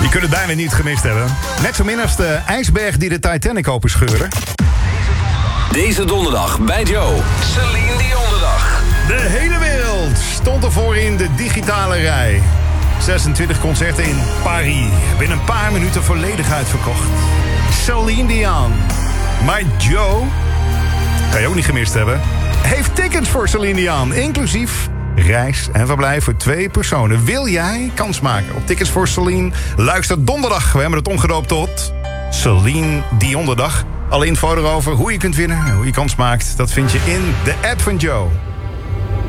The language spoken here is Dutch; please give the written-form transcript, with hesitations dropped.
Je kunt het bijna niet gemist hebben. Net zo min als de ijsberg die de Titanic openscheurde. Deze donderdag bij Joe. Celine Dionderdag. De hele wereld stond ervoor in de digitale rij. 26 concerten in Paris. Binnen een paar minuten volledig uitverkocht. Celine Dion. Maar Joe, kan je ook niet gemist hebben, heeft tickets voor Celine Dion. Inclusief reis en verblijf voor 2 personen. Wil jij kans maken op tickets voor Celine? Luister donderdag. We hebben het omgedoopt tot Celine Dionderdag. Alle info erover, hoe je kunt winnen en hoe je kans maakt, dat vind je in de app van Joe.